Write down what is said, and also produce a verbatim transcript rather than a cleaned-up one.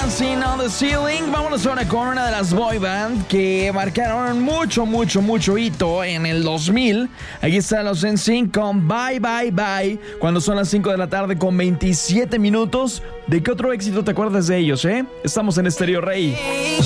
Dancing on the Ceiling. Vámonos ahora con una de las boy band que marcaron mucho, mucho, mucho hito en el dos mil. Aquí están los N Sync con Bye Bye Bye, cuando son las cinco de la tarde con veintisiete minutos. ¿De qué otro éxito te acuerdas de ellos, eh? Estamos en Estéreo Rey.